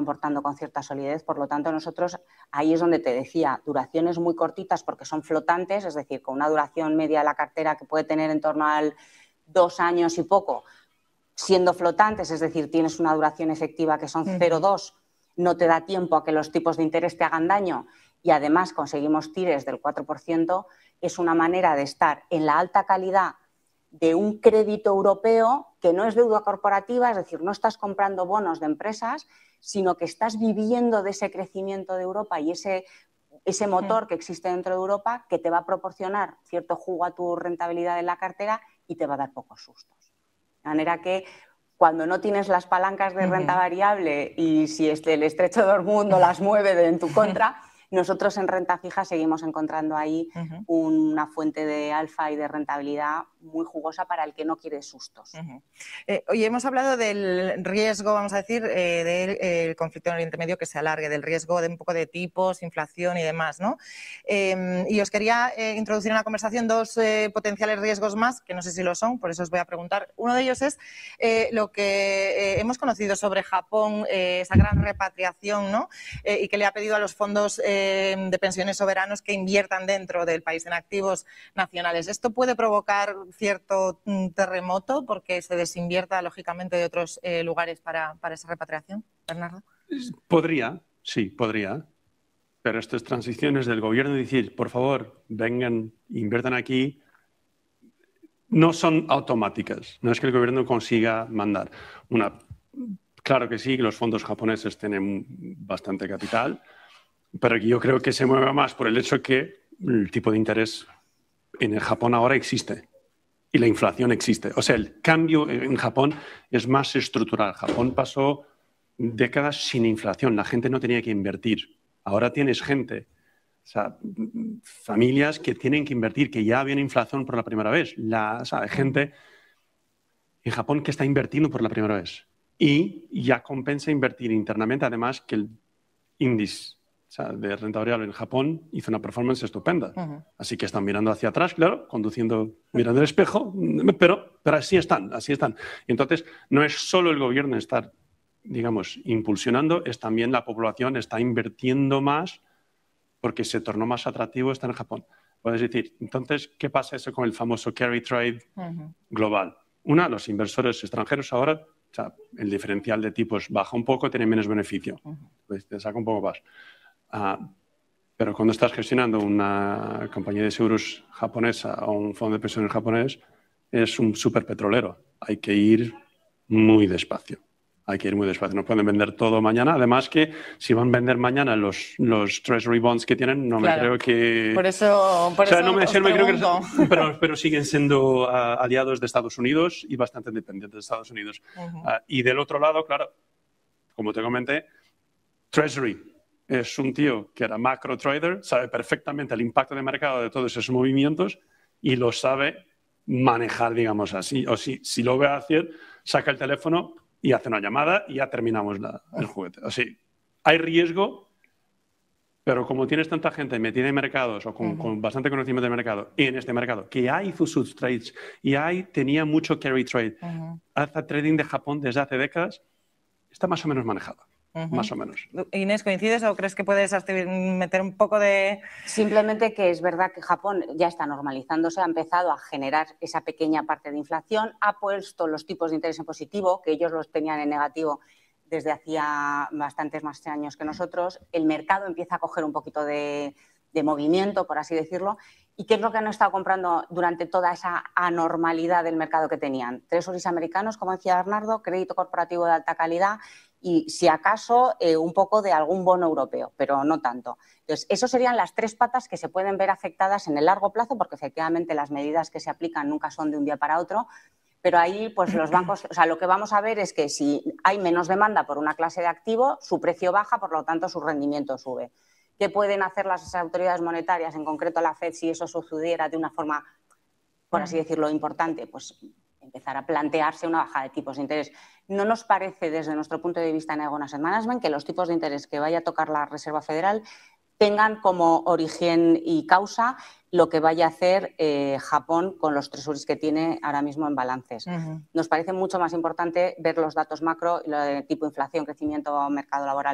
comportando con cierta solidez. Por lo tanto, nosotros ahí es donde te decía, duraciones muy cortitas porque son flotantes, es decir, con una duración media de la cartera que puede tener en torno al 2 años y poco, siendo flotantes, es decir, tienes una duración efectiva que son 0,2, no te da tiempo a que los tipos de interés te hagan daño y además conseguimos tires del 4%, es una manera de estar en la alta calidad de un crédito europeo que no es deuda corporativa, es decir, no estás comprando bonos de empresas, sino que estás viviendo de ese crecimiento de Europa y ese motor que existe dentro de Europa que te va a proporcionar cierto jugo a tu rentabilidad en la cartera y te va a dar pocos sustos. De manera que cuando no tienes las palancas de renta variable y si el estrecho de Hormuz no las mueve en tu contra, nosotros en renta fija seguimos encontrando ahí una fuente de alfa y de rentabilidad muy jugosa para el que no quiere sustos. Hoy hemos hablado del riesgo, vamos a decir, del conflicto en Oriente Medio que se alargue, del riesgo de un poco de tipos, inflación y demás, ¿no? Y os quería introducir en la conversación dos potenciales riesgos más, que no sé si lo son, por eso os voy a preguntar. Uno de ellos es lo que hemos conocido sobre Japón, esa gran repatriación, ¿no? Y que le ha pedido a los fondos de pensiones soberanos que inviertan dentro del país en activos nacionales. ¿Esto puede provocar cierto terremoto porque se desinvierta lógicamente de otros lugares para esa repatriación, Bernardo? Podría, sí, podría. Pero estas transiciones del gobierno de decir, por favor, vengan, inviertan aquí, no son automáticas. No es que el gobierno consiga mandar. Claro que sí, los fondos japoneses tienen bastante capital, pero yo creo que se mueve más por el hecho que el tipo de interés en el Japón ahora existe y la inflación existe. O sea, el cambio en Japón es más estructural. Japón pasó décadas sin inflación. La gente no tenía que invertir. Ahora tienes gente, o sea, familias que tienen que invertir, que ya había inflación por la primera vez. Hay gente en Japón que está invirtiendo por la primera vez. Y ya compensa invertir internamente, además que el índice de renta variable en Japón hizo una performance estupenda. Así que están mirando hacia atrás, claro, mirando el espejo, pero así están, así están. Y entonces, no es solo el gobierno estar, digamos, impulsionando, es también la población está invirtiendo más porque se tornó más atractivo estar en Japón. Puedes decir, entonces, ¿qué pasa eso con el famoso carry trade global? Los inversores extranjeros ahora, el diferencial de tipos baja un poco, tienen menos beneficio. Pues te saca un poco más. Pero cuando estás gestionando una compañía de seguros japonesa o un fondo de pensiones japonés, es un superpetrolero. Hay que ir muy despacio. Hay que ir muy despacio. No pueden vender todo mañana. Además que si van a vender mañana los Treasury Bonds que tienen, no me creo que... Por eso no me creo que... pero siguen siendo aliados de Estados Unidos y bastante dependientes de Estados Unidos. Y del otro lado, claro, como te comenté, Treasury es un tío que era macro trader, sabe perfectamente el impacto de mercado de todos esos movimientos y lo sabe manejar, digamos así. O si lo ve hacer, saca el teléfono y hace una llamada y ya terminamos el juguete. O sea, hay riesgo, pero como tienes tanta gente metida en mercados o con bastante conocimiento de mercado y en este mercado, que ya hizo sus trades y tenía mucho carry trade, hace trading de Japón desde hace décadas, está más o menos manejado. Más o menos. Inés, ¿coincides o crees que puedes meter un poco de...? Simplemente que es verdad que Japón ya está normalizándose, ha empezado a generar esa pequeña parte de inflación, ha puesto los tipos de interés en positivo, que ellos los tenían en negativo desde hacía bastantes más años que nosotros. El mercado empieza a coger un poquito de movimiento, por así decirlo. ¿Y qué es lo que han estado comprando durante toda esa anormalidad del mercado que tenían? Treasuries americanos, como decía Bernardo, crédito corporativo de alta calidad y, si acaso, un poco de algún bono europeo, pero no tanto. Entonces, esas serían las tres patas que se pueden ver afectadas en el largo plazo, porque efectivamente las medidas que se aplican nunca son de un día para otro, pero ahí pues los bancos, lo que vamos a ver es que si hay menos demanda por una clase de activo, su precio baja, por lo tanto su rendimiento sube. ¿Qué pueden hacer las autoridades monetarias, en concreto la FED, si eso sucediera de una forma, por así decirlo, importante? Pues empezar a plantearse una bajada de tipos de interés. No nos parece, desde nuestro punto de vista en Aegon Asset Management, que los tipos de interés que vaya a tocar la Reserva Federal tengan como origen y causa lo que vaya a hacer Japón con los treasuries que tiene ahora mismo en balances. Nos parece mucho más importante ver los datos macro, tipo inflación, crecimiento, mercado laboral